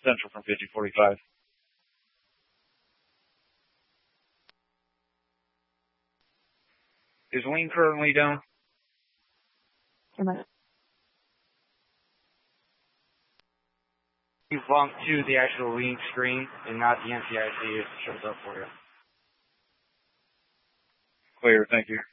Central from 5045. Is wing currently down? You bump to the actual wing screen and not the NCIC. It shows up for you. Clear, thank you.